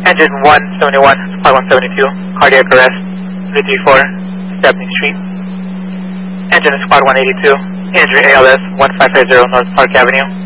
Engine 171, squad 172, cardiac arrest, 334, Stepney Street. Engine squad 182, injury ALS 1550 North Park Avenue.